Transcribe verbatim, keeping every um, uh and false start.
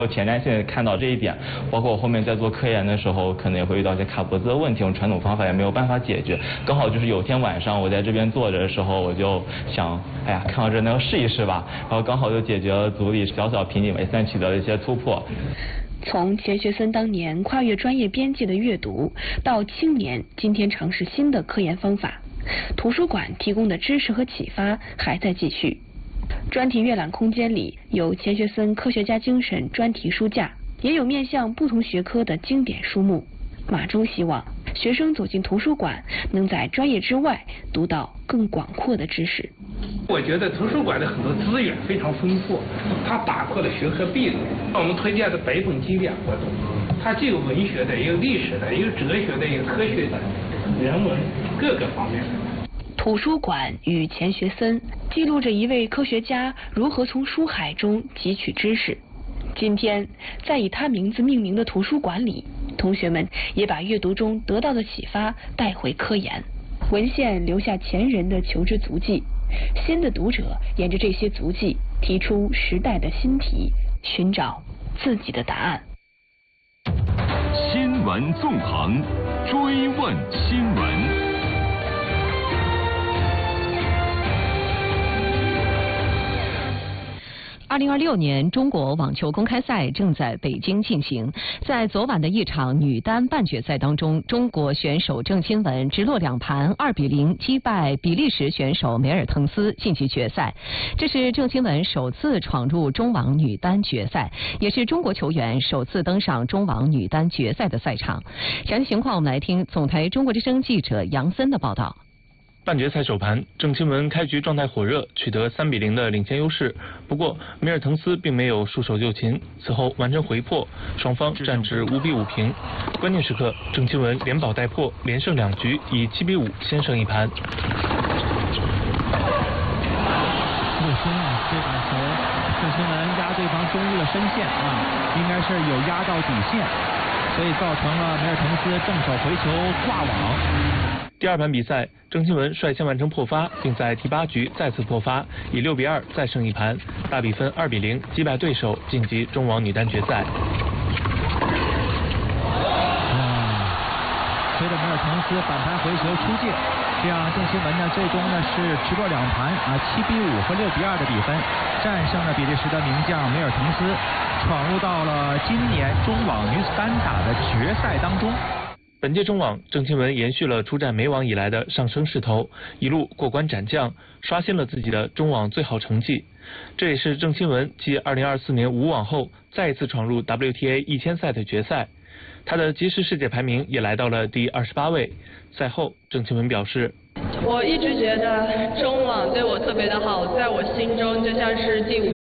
前瞻性看到这一点，包括我后面在做科研的时候，可能也会遇到一些卡脖子的问题，用传统方法也没有办法解决。刚好就是有天晚上我在这边坐着的时候，我就想，哎呀，看到这能试一试吧，然后刚好就解决了组里小小瓶颈，也算取得了一些突破。 从钱学森当年跨越专业边界的阅读，到青年今天尝试新的科研方法，图书馆提供的知识和启发还在继续。专题阅览空间里有钱学森科学家精神专题书架，也有面向不同学科的经典书目。马忠希望学生走进图书馆，能在专业之外读到更广阔的知识。 我觉得图书馆的很多资源非常丰富，它打破了学科壁垒。我们推荐的百本经典活动，它既有文学的，也有历史的，也有哲学的，也有科学的，人文各个方面的。 图书馆与钱学森记录着一位科学家如何从书海中汲取知识。今天，在以他名字命名的图书馆里，同学们也把阅读中得到的启发带回科研。文献留下前人的求知足迹，新的读者沿着这些足迹提出时代的新题，寻找自己的答案。 新闻纵横，追问新闻。 二零二六年中国网球公开赛正在北京进行，在昨晚的一场女单半决赛当中，中国选手郑钦文直落两盘二比零击败比利时选手梅尔滕斯晋级决赛。这是郑钦文首次闯入中网女单决赛，也是中国球员首次登上中网女单决赛的赛场。详细情况我们来听总台中国之声记者杨森的报道。 半决赛首盘，郑钦文开局状态火热，取得三比零的领先优势。不过，梅尔滕斯并没有束手就擒，此后完成回破，双方战至五比五平。关键时刻，郑钦文连保带破，连胜两局，以七比五先胜一盘。 不行啊，这把球，郑钦文压对方中路的深线啊，应该是有压到底线，所以造成了梅尔滕斯正手回球挂网。 第二盘比赛，郑钦文率先完成破发，并在第八局再次破发，以六比二再胜一盘，大比分二比零击败对手，晋级中网女单决赛。 随着梅尔滕斯反盘回球出界，这样郑钦文呢最终呢是直落两盘啊七比五和六比二的比分战胜了比利时的名将梅尔滕斯，闯入到了今年中网女子单打的决赛当中。 本届中网，郑钦文延续了出战美网以来的上升势头，一路过关斩将，刷新了自己的中网最好成绩。这也是郑钦文继二零二四年五网后再一次闯入 W T A 一千赛的决赛，他的即时世界排名也来到了第二十八位。赛后，郑钦文表示：“ 我一直觉得中网对我特别的好，在我心中就像是第五